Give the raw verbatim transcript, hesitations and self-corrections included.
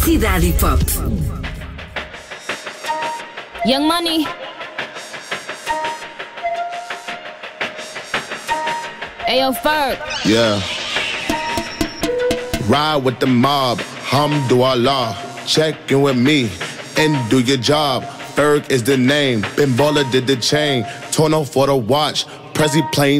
Cidade Hip Hop. Young Money. Ayo, Ferg. Yeah. Ride with the mob, Hamdulillah. Check in with me and do your job. Ferg is the name. Ben Baller did the chain. Torno for the watch. Prezi plain